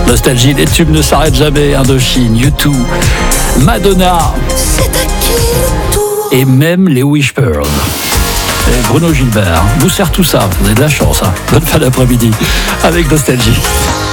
Nostalgie, les tubes ne s'arrêtent jamais. Indochine, U2, Madonna. C'est à qui le tour? Et même les Wishbirds. Et Bruno Gilbert, vous sert tout ça. Vous avez de la chance. Bonne fin d'après-midi avec Nostalgie.